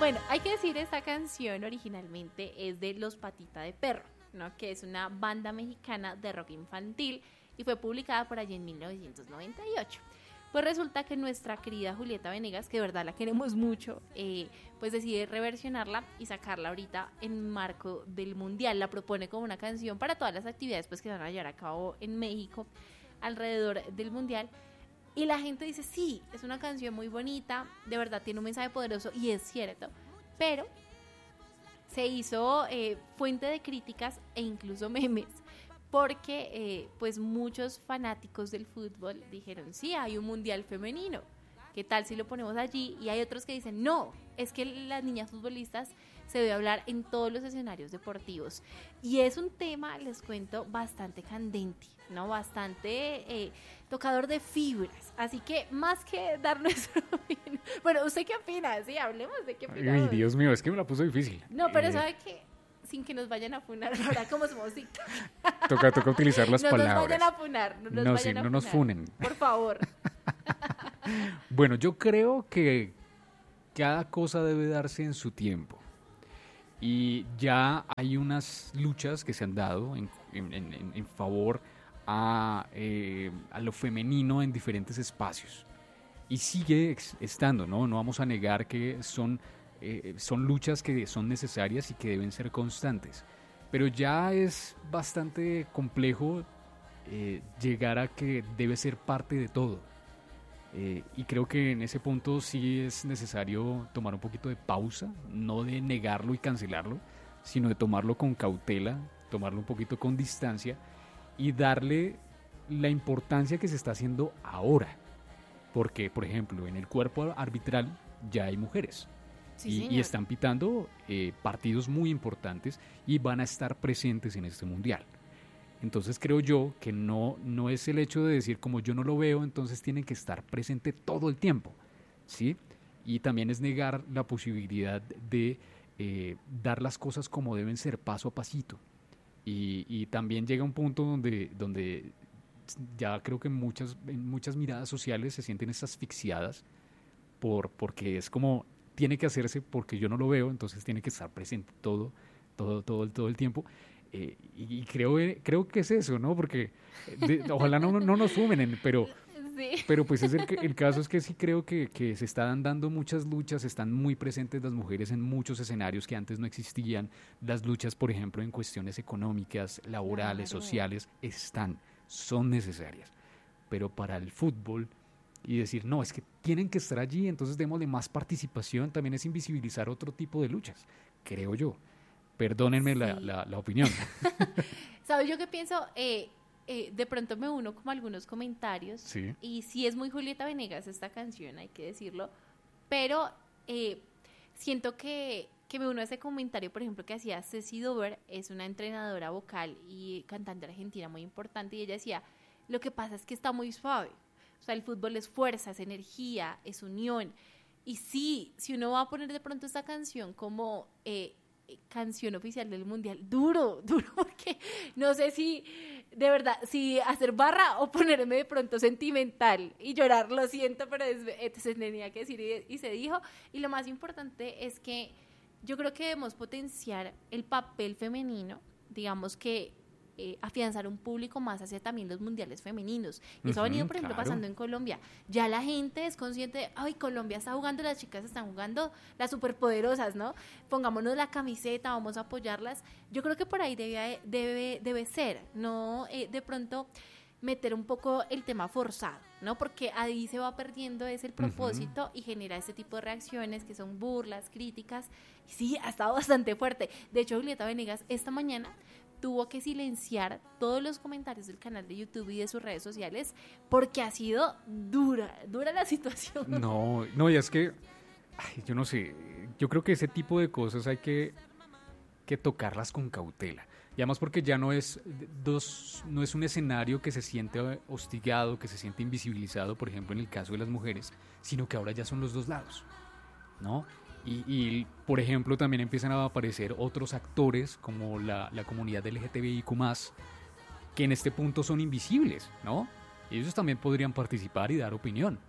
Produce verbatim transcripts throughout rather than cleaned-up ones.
Bueno, hay que decir, esta canción originalmente es de Los Patita de Perro, ¿no? Que es una banda mexicana de rock infantil y fue publicada por allí en mil novecientos noventa y ocho. Pues resulta que nuestra querida Julieta Venegas, que de verdad la queremos mucho, eh, pues decide reversionarla y sacarla ahorita en marco del Mundial. La propone como una canción para todas las actividades pues, que van a llevar a cabo en México alrededor del Mundial. Y la gente dice, sí, es una canción muy bonita, de verdad tiene un mensaje poderoso y es cierto, pero se hizo eh, fuente de críticas e incluso memes, porque eh, pues muchos fanáticos del fútbol dijeron, sí, hay un mundial femenino, ¿qué tal si lo ponemos allí? Y hay otros que dicen, no, es que las niñas futbolistas se debe hablar en todos los escenarios deportivos. Y es un tema, les cuento, bastante candente, ¿no? Bastante eh, tocador de fibras. Así que más que dar nuestro opinión. Bueno, ¿usted qué opina? Sí, hablemos de qué opina. Ay, Dios mío, es que me la puso difícil. No, pero eh... sabe que sin que nos vayan a funar, ahora como somos TikTok. Toca, toca utilizar las no palabras. No nos vayan a funar, no nos no, vayan sí, a no funar. nos funen. Por favor. Bueno, yo creo que cada cosa debe darse en su tiempo. Y ya hay unas luchas que se han dado en, en, en, en favor a, eh, a lo femenino en diferentes espacios. Y sigue ex- estando, ¿no? No vamos a negar que son, eh, son luchas que son necesarias y que deben ser constantes. Pero ya es bastante complejo eh, llegar a que debe ser parte de todo. Eh, y creo que en ese punto sí es necesario tomar un poquito de pausa, no de negarlo y cancelarlo, sino de tomarlo con cautela, tomarlo un poquito con distancia y darle la importancia que se está haciendo ahora. Porque, por ejemplo, en el cuerpo arbitral ya hay mujeres. Sí, y, y están pitando eh, partidos muy importantes y van a estar presentes en este mundial. Entonces creo yo que no, no es el hecho de decir como yo no lo veo, entonces tienen que estar presente todo el tiempo, ¿sí? Y también es negar la posibilidad de eh, dar las cosas como deben ser, paso a pasito. Y, y también llega un punto donde, donde ya creo que en muchas, en muchas miradas sociales se sienten asfixiadas por, porque es como tiene que hacerse porque yo no lo veo, entonces tiene que estar presente todo, todo, todo, todo el tiempo. Eh, y creo, creo que es eso, ¿no? Porque de, ojalá no, no nos fumen, pero, sí. pero pues es el, el caso es que sí creo que, que se están dando muchas luchas, están muy presentes las mujeres en muchos escenarios que antes no existían. Las luchas, por ejemplo, en cuestiones económicas, laborales, claro. sociales, están, son necesarias. Pero para el fútbol y decir, no, es que tienen que estar allí, entonces démosle más participación, también es invisibilizar otro tipo de luchas, creo yo. Perdónenme sí. la, la, la opinión. ¿Sabes yo qué pienso? Eh, eh, de pronto me uno como algunos comentarios. Sí. Y sí es muy Julieta Venegas esta canción, hay que decirlo. Pero eh, siento que, que me uno a ese comentario, por ejemplo, que hacía Ceci Dover, es una entrenadora vocal y cantante argentina muy importante. Y ella decía, lo que pasa es que está muy suave. O sea, el fútbol es fuerza, es energía, es unión. Y sí, si uno va a poner de pronto esta canción como... Eh, canción oficial del mundial, duro, duro, porque no sé si de verdad, si hacer barra o ponerme de pronto sentimental y llorar, lo siento, pero es, se tenía que decir y, y se dijo. Y lo más importante es que yo creo que debemos potenciar el papel femenino, digamos que Eh, afianzar un público más hacia también los mundiales femeninos. Y eso uh-huh, ha venido, por ejemplo, claro. pasando en Colombia. Ya la gente es consciente de, ay, Colombia está jugando, las chicas están jugando, las superpoderosas, ¿no? Pongámonos la camiseta, vamos a apoyarlas. Yo creo que por ahí debe, debe, debe ser, ¿no? Eh, de pronto meter un poco el tema forzado, ¿no? Porque ahí se va perdiendo ese el propósito uh-huh. y genera ese tipo de reacciones que son burlas, críticas. Y sí, ha estado bastante fuerte. De hecho, Julieta Venegas esta mañana tuvo que silenciar todos los comentarios del canal de YouTube y de sus redes sociales porque ha sido dura, dura la situación. No, no, y es que, ay, yo no sé, yo creo que ese tipo de cosas hay que, que tocarlas con cautela. Y además porque ya no es, dos, no es un escenario que se siente hostigado, que se siente invisibilizado, por ejemplo, en el caso de las mujeres, sino que ahora ya son los dos lados, ¿no? Y, y, por ejemplo, también empiezan a aparecer otros actores como la, la comunidad L G T B I Q más, que en este punto son invisibles, ¿no? Ellos también podrían participar y dar opinión.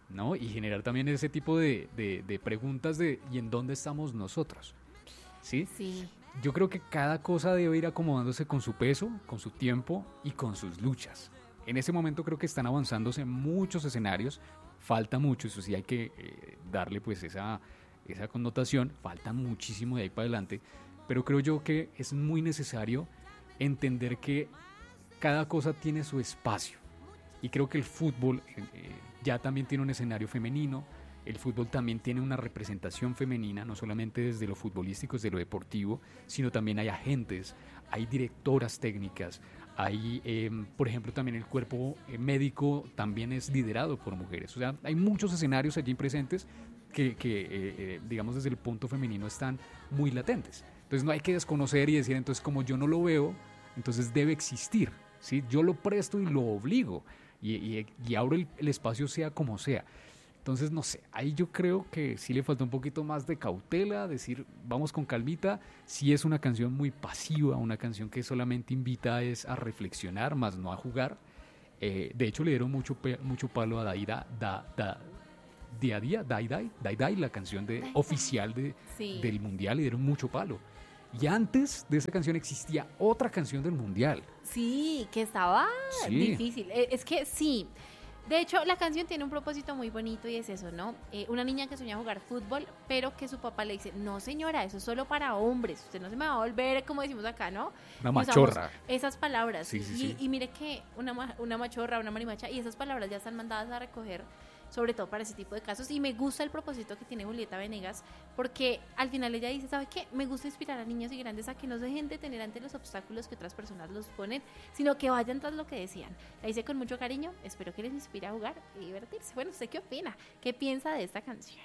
¿no? Y generar también ese tipo de, de, de preguntas de ¿y en dónde estamos nosotros? ¿Sí? Sí. Yo creo que cada cosa debe ir acomodándose con su peso, con su tiempo y con sus luchas. En ese momento creo que están avanzándose muchos escenarios, falta mucho, eso sí hay que eh, darle pues esa, esa connotación, falta muchísimo de ahí para adelante, pero creo yo que es muy necesario entender que cada cosa tiene su espacio. Y creo que el fútbol eh, ya también tiene un escenario femenino, el fútbol también tiene una representación femenina, no solamente desde lo futbolístico, desde lo deportivo, sino también hay agentes, hay directoras técnicas, hay, eh, por ejemplo, también el cuerpo eh, médico también es liderado por mujeres. O sea, hay muchos escenarios allí presentes que, que eh, eh, digamos, desde el punto femenino están muy latentes. Entonces no hay que desconocer y decir, entonces como yo no lo veo, entonces debe existir, ¿sí? Yo lo presto y lo obligo. Y, y, y abro el, el espacio sea como sea. Entonces, no sé, ahí yo creo que sí le falta un poquito más de cautela, decir, vamos con calmita. Sí es una canción muy pasiva, una canción que solamente invita es a reflexionar, más no a jugar. Eh, de hecho, le dieron mucho, pe- mucho palo a Daida, da, da, Día a Día, Dai Dai, Dai Dai, la canción de, oficial de, Sí. del Mundial, le dieron mucho palo. Y antes de esa canción existía otra canción del Mundial. Sí, que estaba Sí. difícil. Eh, Es que sí. De hecho, la canción tiene un propósito muy bonito y es eso, ¿no? Eh, una niña que sueña jugar fútbol, pero que su papá le dice, no señora, eso es solo para hombres, usted no se me va a volver, como decimos acá, ¿no? Una Y usamos machorra. esas palabras. Sí, sí, y, sí. y mire que una, ma- una machorra, una marimacha, y esas palabras ya están mandadas a recoger, sobre todo para ese tipo de casos. Y me gusta el propósito que tiene Julieta Venegas, porque al final ella dice, ¿sabe qué? Me gusta inspirar a niños y grandes a que no se dejen detener ante los obstáculos que otras personas los ponen, sino que vayan tras lo que decían. La dice con mucho cariño, espero que les inspire a jugar y divertirse. Bueno, ¿usted qué opina? ¿Qué piensa de esta canción?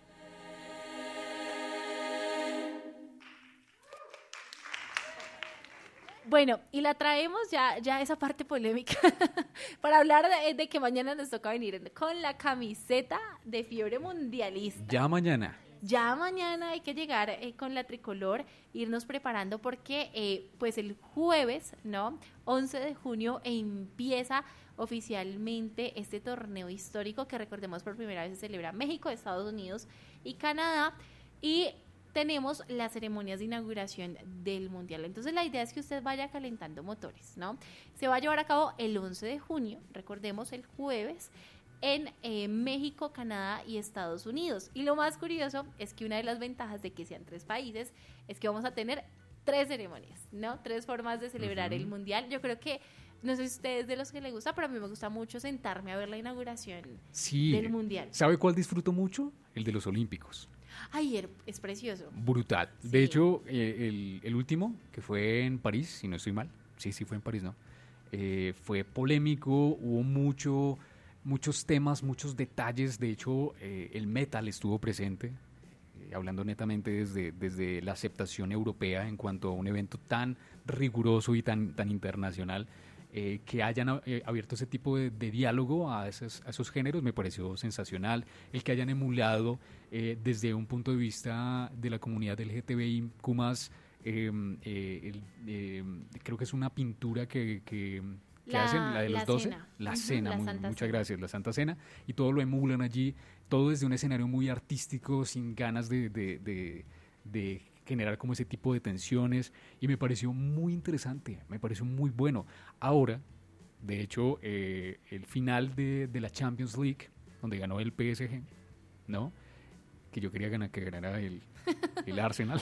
Bueno, y la traemos ya, ya esa parte polémica para hablar de, de que mañana nos toca venir con la camiseta de fiebre mundialista. Ya mañana. Ya mañana hay que llegar eh, con la tricolor, irnos preparando porque eh, pues el jueves, ¿no? once de junio empieza oficialmente este torneo histórico que recordemos por primera vez se celebra México, Estados Unidos y Canadá, y tenemos las ceremonias de inauguración del Mundial. Entonces la idea es que usted vaya calentando motores, ¿no? Se va a llevar a cabo el once de junio, recordemos el jueves, en eh, México, Canadá y Estados Unidos. Y lo más curioso es que una de las ventajas de que sean tres países es que vamos a tener tres ceremonias, ¿no? Tres formas de celebrar Uh-huh. el Mundial. Yo creo que, no sé si ustedes de los que les gusta, pero a mí me gusta mucho sentarme a ver la inauguración Sí. del Mundial. ¿Sabe cuál disfruto mucho? El de los Olímpicos. Ay, er- es precioso. Brutal. Sí. De hecho, eh, el, el último, que fue en París, si no estoy mal, sí, sí fue en París, ¿no? Eh, fue polémico, hubo mucho, muchos temas, muchos detalles. De hecho, eh, el metal estuvo presente, eh, hablando netamente desde, desde la aceptación europea en cuanto a un evento tan riguroso y tan, tan internacional. Eh, que hayan eh, abierto ese tipo de, de diálogo a esos, a esos géneros me pareció sensacional. El que hayan emulado eh, desde un punto de vista de la comunidad L G T B I Q más, eh, eh, el, eh, creo que es una pintura que, que, que La- hacen, la de los la doce, cena. la Ujú, cena, la muy- Santa muchas Cena. gracias, la Santa Cena, y todo lo emulan allí, todo desde un escenario muy artístico, sin ganas de, de, de, de generar como ese tipo de tensiones, y me pareció muy interesante, me pareció muy bueno. Ahora, de hecho, eh, el final de, de la Champions League, donde ganó el P S G, ¿no? Que yo quería ganar, que ganara el, el Arsenal.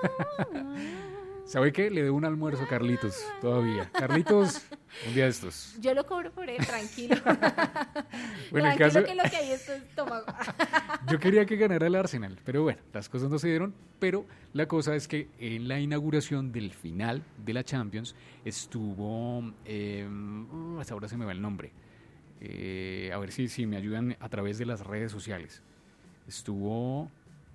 ¿Sabe qué? Le debo un almuerzo a Carlitos todavía. Carlitos, un día de estos. Yo lo cobro por él, tranquilo. Bueno, el tranquilo caso- que lo que hay es tu estómago. Yo quería que ganara el Arsenal, pero bueno, las cosas no se dieron. Pero la cosa es que en la inauguración del final de la Champions estuvo, eh, hasta ahora se me va el nombre, eh, a ver si, si me ayudan a través de las redes sociales. Estuvo,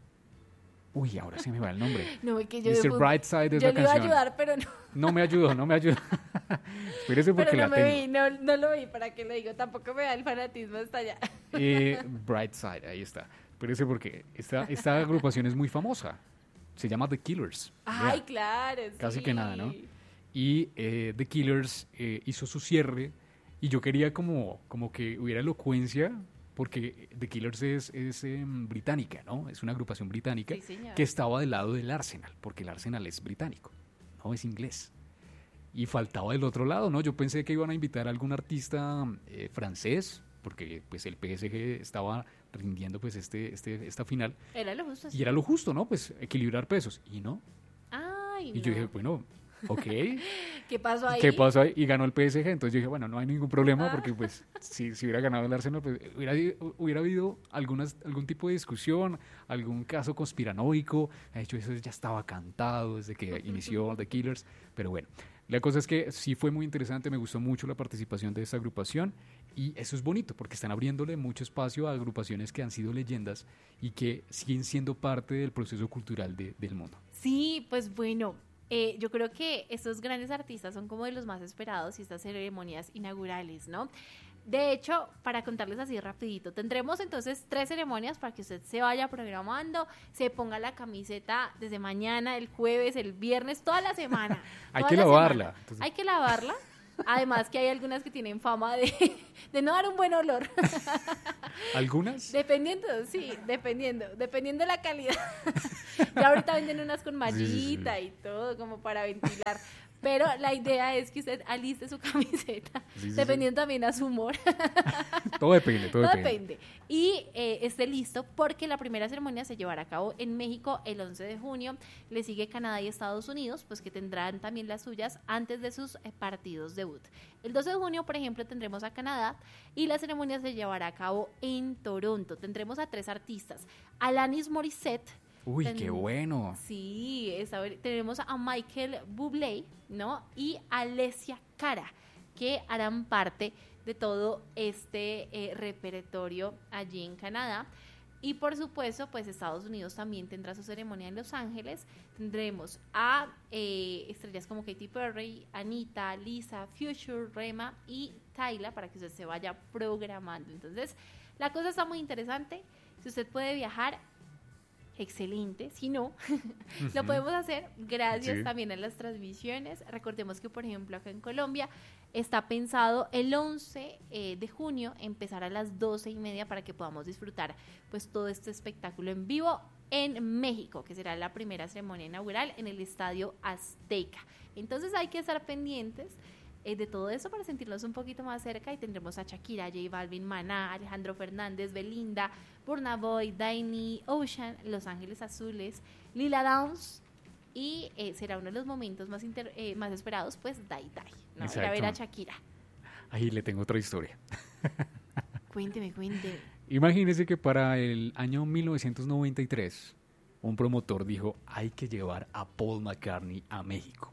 uy, ahora se me va el nombre. No, es que yo mister de fut- Brightside es yo la le iba a canción. ayudar, pero no, No me ayudó, no me ayudó. Espérese porque pero no la me tengo. vi, no, no lo vi, para qué le digo, tampoco me da el fanatismo hasta allá. Eh, Brightside, ahí está. Espérese porque esta, esta agrupación es muy famosa. Se llama The Killers. Ay, Vea. claro, sí. Casi que nada, ¿no? Y eh, The Killers eh, hizo su cierre y yo quería como, como que hubiera elocuencia porque The Killers es, es eh, británica, ¿no? Es una agrupación británica Sí, señor. que estaba del lado del Arsenal, porque el Arsenal es británico, no es inglés. Y faltaba del otro lado, ¿no? Yo pensé que iban a invitar a algún artista eh, francés, porque pues el P S G estaba rindiendo pues este, este, esta final. Era lo justo. Y era lo justo, ¿no? Pues equilibrar pesos. Y no. Ay, Y no. yo dije, bueno, ok. ¿Qué pasó ahí? ¿Qué pasó ahí? Y ganó el P S G. Entonces yo dije, bueno, no hay ningún problema Ah. porque pues si, si hubiera ganado el Arsenal, pues hubiera, hubiera habido algunas, algún tipo de discusión, algún caso conspiranoico. De hecho, eso ya estaba cantado desde que inició The Killers. Pero bueno, la cosa es que sí fue muy interesante, me gustó mucho la participación de esta agrupación y eso es bonito porque están abriéndole mucho espacio a agrupaciones que han sido leyendas y que siguen siendo parte del proceso cultural de, del mundo. Sí, pues bueno, eh, yo creo que estos grandes artistas son como de los más esperados y estas ceremonias inaugurales, ¿no? De hecho, para contarles así rapidito, tendremos entonces tres ceremonias para que usted se vaya programando, se ponga la camiseta desde mañana, el jueves, el viernes, toda la semana. Hay toda que la lavarla. semana. Entonces... Hay que lavarla. Además que hay algunas que tienen fama de, de no dar un buen olor. ¿Algunas? Dependiendo, sí, dependiendo, dependiendo de la calidad. Ya ahorita venden unas con mallita sí, sí, sí. y todo, como para ventilar. Pero la idea es que usted aliste su camiseta, sí, sí, dependiendo sí. también a su humor. Todo depende, todo, todo depende. depende. Y eh, esté listo porque la primera ceremonia se llevará a cabo en México el once de junio. Le sigue Canadá y Estados Unidos, pues que tendrán también las suyas antes de sus eh, partidos debut. El doce de junio, por ejemplo, tendremos a Canadá y la ceremonia se llevará a cabo en Toronto. Tendremos a tres artistas. Alanis Morissette. Uy, Ten... qué bueno. Sí, esta, tenemos a Michael Bublé, ¿no? Y a Alessia Cara, que harán parte de todo este eh, repertorio allí en Canadá. Y por supuesto, pues Estados Unidos también tendrá su ceremonia en Los Ángeles. Tendremos a eh, estrellas como Katy Perry, Anita, Lisa, Future, Rema y Tyla para que usted se vaya programando. Entonces, la cosa está muy interesante. Si usted puede viajar, excelente, si no, uh-huh. lo podemos hacer gracias sí. también a las transmisiones. Recordemos que, por ejemplo, acá en Colombia está pensado el once eh, de junio empezar a las doce y media para que podamos disfrutar pues todo este espectáculo en vivo en México, que será la primera ceremonia inaugural en el Estadio Azteca. Entonces hay que estar pendientes eh, de todo eso para sentirnos un poquito más cerca, y tendremos a Shakira, J Balvin, Maná, Alejandro Fernández, Belinda, Burna Boy, Daini, Ocean, Los Ángeles Azules, Lila Downs, y eh, será uno de los momentos más, inter, eh, más esperados, pues, Dai Dai, ¿no? Ir a ver a Shakira. Ahí le tengo otra historia. Cuénteme, cuénteme. Imagínese que para el año mil novecientos noventa y tres, un promotor dijo, hay que llevar a Paul McCartney a México.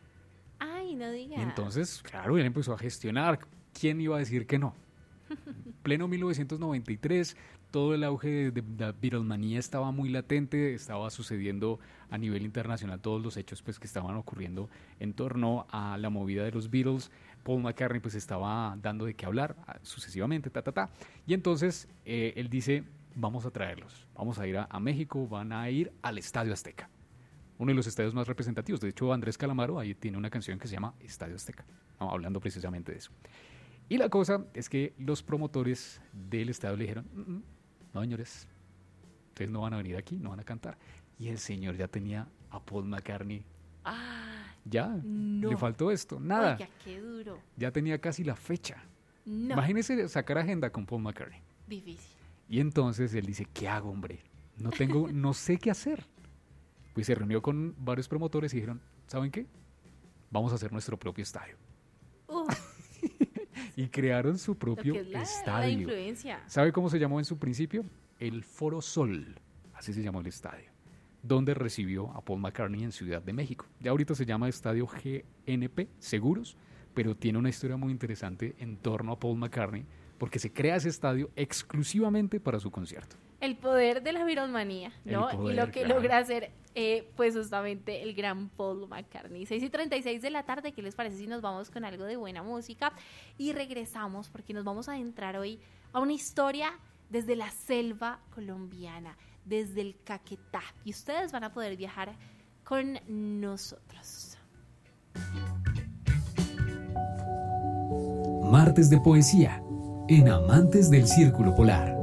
Ay, no diga. Y entonces, claro, él empezó a gestionar. ¿Quién iba a decir que no? Pleno mil novecientos noventa y tres, todo el auge de, de la Beatlemanía estaba muy latente, estaba sucediendo a nivel internacional todos los hechos pues que estaban ocurriendo en torno a la movida de los Beatles. Paul McCartney pues estaba dando de qué hablar sucesivamente, ta, ta, ta. Y entonces eh, él dice, vamos a traerlos, vamos a ir a, a México, van a ir al Estadio Azteca, uno de los estadios más representativos. De hecho, Andrés Calamaro ahí tiene una canción que se llama Estadio Azteca, no, hablando precisamente de eso. Y la cosa es que los promotores del estadio le dijeron, mm, no señores, ustedes no van a venir aquí, no van a cantar. Y el señor ya tenía a Paul McCartney. Ah, ya, no. le faltó esto, nada. Oiga, qué duro. Ya tenía casi la fecha. No. Imagínese sacar agenda con Paul McCartney. Difícil. Y entonces él dice, ¿qué hago, hombre? No tengo, no sé qué hacer. Pues se reunió con varios promotores y dijeron, ¿saben qué? Vamos a hacer nuestro propio estadio. Uh. Y crearon su propio Lo que es la, estadio. La influencia. ¿Sabe cómo se llamó en su principio? El Foro Sol, así se llamó el estadio, donde recibió a Paul McCartney en Ciudad de México. Ya ahorita se llama Estadio G N P Seguros, pero tiene una historia muy interesante en torno a Paul McCartney, porque se crea ese estadio exclusivamente para su concierto. El poder de la Beatlemanía, ¿no? Poder, y lo que claro. logra hacer, eh, pues justamente el gran Paul McCartney. seis y treinta y seis de la tarde, ¿qué les parece si nos vamos con algo de buena música? Y regresamos porque nos vamos a adentrar hoy a una historia desde la selva colombiana, desde el Caquetá. Y ustedes van a poder viajar con nosotros. Martes de Poesía, en Amantes del Círculo Polar.